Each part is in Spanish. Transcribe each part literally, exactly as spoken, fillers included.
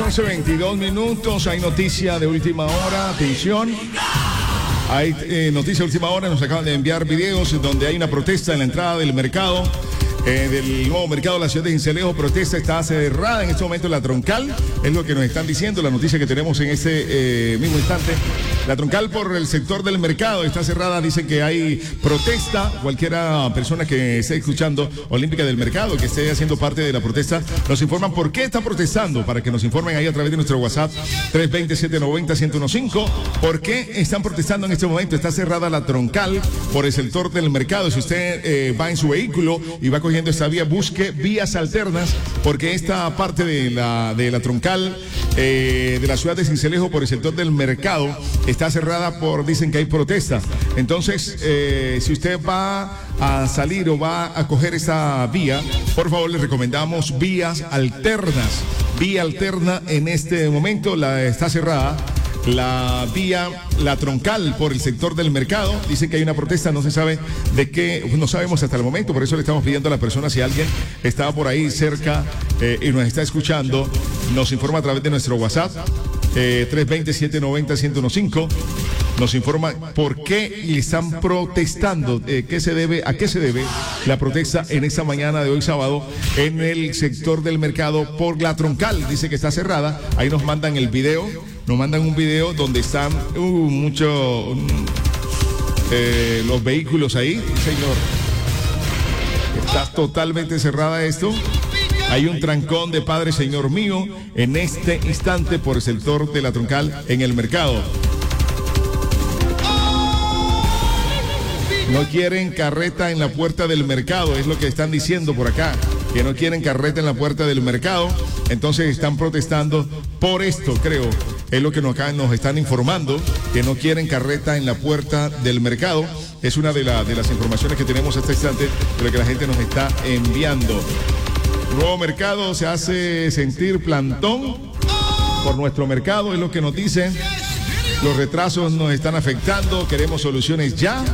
once veintidós minutos, hay noticia de última hora, atención. Hay eh, noticia de última hora, nos acaban de enviar videos donde hay una protesta en la entrada del mercado, eh, del nuevo mercado de la ciudad de Sincelejo. Protesta está cerrada en este momento la troncal, es lo que nos están diciendo, la noticia que tenemos en este eh, mismo instante. La troncal por el sector del mercado está cerrada, dicen que hay protesta. Cualquiera persona que esté escuchando Olímpica del Mercado, que esté haciendo parte de la protesta, nos informan por qué están protestando, para que nos informen ahí a través de nuestro WhatsApp tres dos cero, siete nueve cero, uno cero uno cinco. ¿Por qué están protestando en este momento? Está cerrada la troncal por el sector del mercado. Si usted eh, va en su vehículo y va cogiendo esta vía, busque vías alternas, porque esta parte de la, de la troncal eh, de la ciudad de Sincelejo por el sector del mercado está cerrada por, dicen que hay protesta. Entonces, eh, si usted va a salir o va a coger esa vía, por favor le recomendamos vías alternas. Vía alterna en este momento la está cerrada. La vía, la troncal por el sector del mercado, dicen que hay una protesta, no se sabe de qué, no sabemos hasta el momento, por eso le estamos pidiendo a la persona, si alguien está por ahí cerca eh, y nos está escuchando, nos informa a través de nuestro WhatsApp, eh, tres dos cero, siete nueve cero, uno cero uno cinco, nos informa por qué están protestando, eh, qué se debe, a qué se debe la protesta en esta mañana de hoy sábado en el sector del mercado por la troncal. Dice que está cerrada, ahí nos mandan el video. Nos mandan un video donde están uh, mucho um, eh, los vehículos ahí, señor. Está totalmente cerrada esto. Hay un trancón de Padre Señor mío en este instante por el sector de la troncal en el mercado. No quieren carreta en la puerta del mercado, es lo que están diciendo por acá, que no quieren carreta en la puerta del mercado, entonces están protestando por esto, creo, es lo que nos, acá nos están informando, que no quieren carreta en la puerta del mercado. Es una de, la, de las informaciones que tenemos hasta este instante, de lo que la gente nos está enviando. Nuevo mercado se hace sentir plantón por nuestro mercado, es lo que nos dicen. Los retrasos nos están afectando, queremos soluciones ya.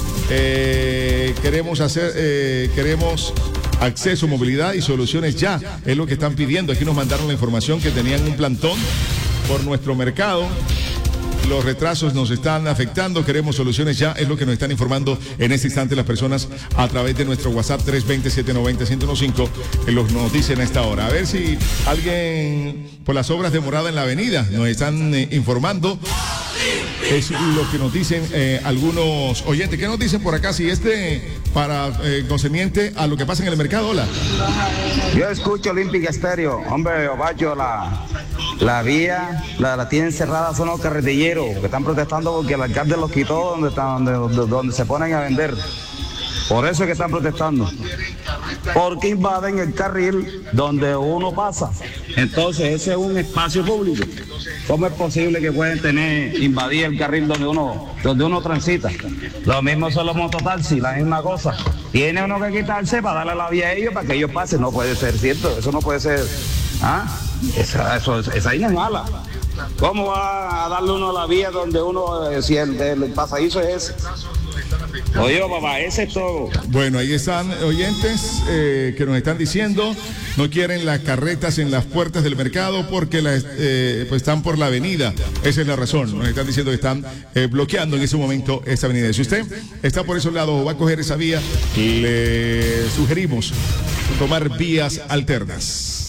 Eh, queremos hacer, eh, queremos acceso, movilidad y soluciones ya, es lo que están pidiendo. Aquí nos mandaron la información que tenían un plantón por nuestro mercado. Los retrasos nos están afectando, queremos soluciones ya, es lo que nos están informando en este instante las personas a través de nuestro WhatsApp tres dos cero, siete nueve cero, uno cero uno cinco, que los nos dicen a esta hora. A ver si alguien por las obras de morada en la avenida nos están eh, informando. Es lo que nos dicen eh, algunos oyentes. ¿Qué nos dicen por acá? Si este para eh, concerniente a lo que pasa en el mercado. Hola. Yo escucho Olímpica Estéreo. Hombre, Ovacho, la, la vía la, la tienen cerrada, son los carretilleros que están protestando porque el alcalde los quitó donde, están, donde, donde se ponen a vender. Por eso es que están protestando. Porque invaden el carril donde uno pasa. Entonces ese es un espacio público. ¿Cómo es posible que pueden tener, invadir el carril donde uno, donde uno transita? Lo mismo son los mototaxis, la misma cosa. Tiene uno que quitarse para darle la vía a ellos para que ellos pasen. No puede ser, ¿cierto? Eso no puede ser. ¿Ah? Esa, eso, esa ahí no es mala. ¿Cómo va a darle uno la vía donde uno, si el, el pasadizo es ese? Oye, papá, ese es todo. Bueno, ahí están oyentes eh, que nos están diciendo, no quieren las carretas en las puertas del mercado porque las, eh, pues están por la avenida. Esa es la razón. Nos están diciendo que están eh, bloqueando en ese momento esta avenida. Si usted está por ese lado o va a coger esa vía, le sugerimos tomar vías alternas.